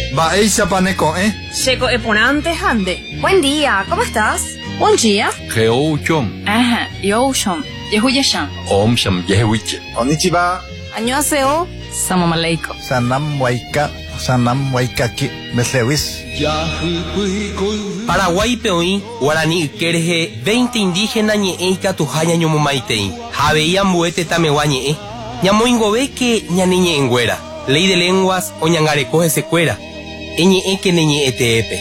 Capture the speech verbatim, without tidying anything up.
Va eisa paneco, ¿eh? Checo eponante hande. Buen día, ¿cómo estás? Buen día. Geouchon. Ajá, yoshon. Yehuyashan. Om sham yehuiche. Konnichiwa. Annyeonghaseyo. Salam aleikum. Sanam waika. Sanam waikaki. Meslewis. Paraguay peoí, Guarani Kerje, veinte indígenas ñe'e katuhaña ñomomaitei. Javeía mbuete tamewa ñe'e. Ñamoingove que ñaniñe enguera. Ley de lenguas o ñangarecoge secuera. Eñe'e que neñe'e teepe.